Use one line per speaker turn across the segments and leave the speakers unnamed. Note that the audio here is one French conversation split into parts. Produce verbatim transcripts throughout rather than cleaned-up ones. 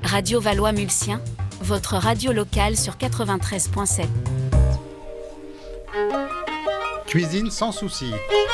Radio Valois-Mulsien, votre radio locale sur quatre-vingt-treize virgule sept.
Cuisine sans souci.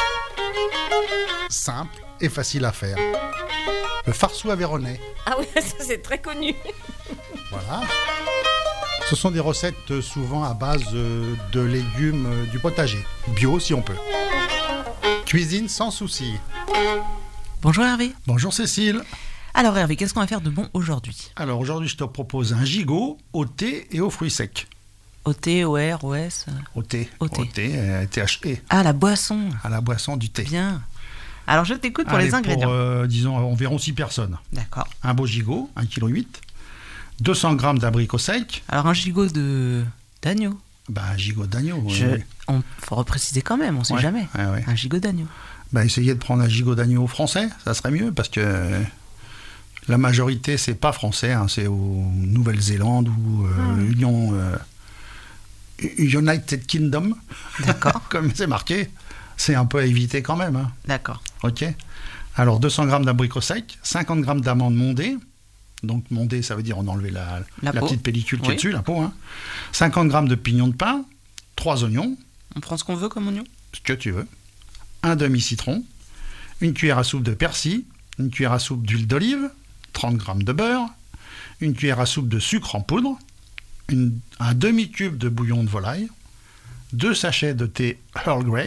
Simple et facile à faire. Le farceau aveyronnais.
Ah oui, ça c'est très connu.
Voilà. Ce sont des recettes souvent à base de légumes du potager. Bio si on peut. Cuisine sans souci.
Bonjour Hervé.
Bonjour Cécile.
Alors Hervé, qu'est-ce qu'on va faire de bon aujourd'hui ?
Alors aujourd'hui, je te propose un gigot au thé et aux fruits secs.
O T, O R, O S
Au thé.
Au thé.
Au thé, euh, T H E.
Ah, la boisson.
À la boisson du thé.
Bien. Alors je t'écoute pour
Allez,
les ingrédients.
Pour, euh, disons, environ six personnes.
D'accord.
Un beau gigot, un virgule huit kilos. deux cents grammes d'abricots secs.
Alors un gigot de d'agneau.
Bah, un gigot d'agneau.
Je...
Oui.
On faut repréciser quand même, on sait
Ouais,
jamais.
ouais, ouais.
Un gigot d'agneau.
Bah, essayez de prendre un gigot d'agneau français, ça serait mieux, parce que euh, la majorité, c'est pas français, hein, c'est au Nouvelle-Zélande ou euh,
Ah.
Union, euh, United Kingdom.
D'accord.
Comme c'est marqué, c'est un peu à éviter quand même. Hein.
D'accord.
Ok. Alors, deux cents grammes d'abricots secs, cinquante grammes d'amandes mondées. Donc, mondées, ça veut dire on a enlevé la,
La
la
peau.
petite pellicule qui
Oui.
est dessus, la peau. Hein. cinquante grammes de pignons de pain, trois oignons,
On prend ce qu'on veut comme oignon.
ce que tu veux, un demi-citron, une cuillère à soupe de persil, une cuillère à soupe d'huile d'olive, trente grammes de beurre, une cuillère à soupe de sucre en poudre, une- un demi-cube de bouillon de volaille, deux sachets de thé Earl Grey,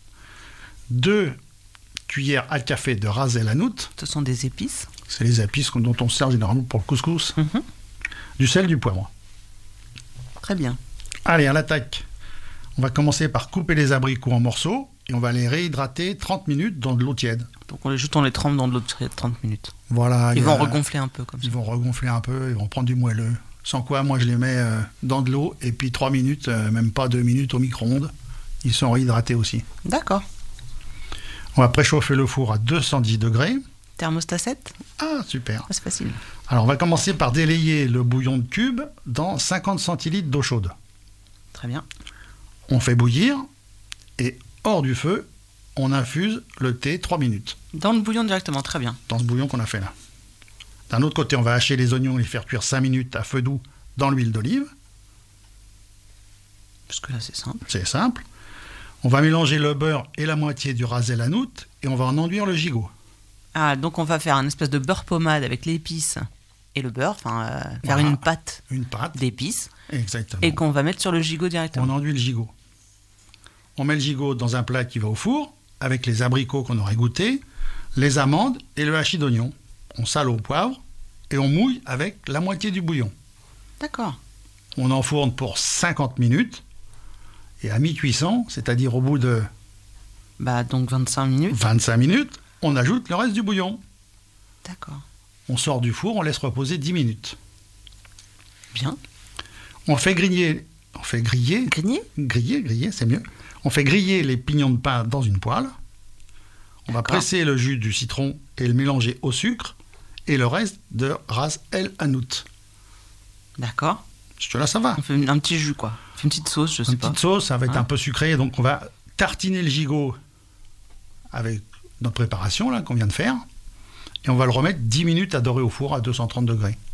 deux cuillères à café de ras el hanout,
Ce sont des épices.
c'est les épices dont on se sert généralement pour le couscous,
Mhm.
du sel, du poivre.
Très bien.
Allez, à l'attaque. On va commencer par couper les abricots en morceaux et on va les réhydrater trente minutes dans de l'eau tiède.
Donc on les juste on les trempe dans de l'eau de trente minutes.
Voilà. il
Ils
y
vont
a-
regonfler un peu comme ça.
Ils vont regonfler un peu, ils vont prendre du moelleux. Sans quoi, moi, je les mets euh, dans de l'eau et puis trois minutes, euh, même pas deux minutes au micro-ondes. Ils sont réhydratés aussi.
D'accord.
On va préchauffer le four à deux cent dix degrés.
Thermostat sept.
Ah, super.
Ah, c'est facile.
Alors, on va commencer par délayer le bouillon de cube dans cinquante centilitres d'eau chaude.
Très bien.
On fait bouillir et hors du feu, on infuse le thé trois minutes
Dans le bouillon directement, très bien.
dans ce bouillon qu'on a fait là. D'un autre côté, on va hacher les oignons et les faire cuire cinq minutes à feu doux dans l'huile d'olive.
Parce que là c'est simple.
C'est simple. On va mélanger le beurre et la moitié du ras el hanout et on va en enduire le gigot.
Ah, donc on va faire un espèce de beurre pommade avec l'épice et le beurre, enfin euh, faire
Voilà.
une pâte
Une pâte.
d'épices
Exactement.
et qu'on va mettre sur le gigot
On
directement.
enduit le gigot. On met le gigot dans un plat qui va au four avec les abricots qu'on aurait goûtés, les amandes et le hachis d'oignon. On sale au poivre et on mouille avec la moitié du bouillon.
D'accord.
On enfourne pour cinquante minutes et à mi-cuisson, c'est-à-dire au bout de
Bah donc vingt-cinq minutes.
vingt-cinq minutes, on ajoute le reste du bouillon.
D'accord.
On sort du four, on laisse reposer dix minutes.
Bien.
On fait griller, on fait griller,
Grigné.
griller, griller, c'est mieux. On fait griller les pignons de pain dans une poêle. On va
D'accord.
presser le jus du citron et le mélanger au sucre et le reste de ras el hanout.
D'accord.
Jusque-là, ça va.
On fait un petit jus quoi. On fait une petite sauce, je sais
Une
pas.
petite sauce, ça va être
Ouais.
un peu sucré, donc on va tartiner le gigot avec notre préparation là qu'on vient de faire et on va le remettre dix minutes à dorer au four à deux cent trente degrés.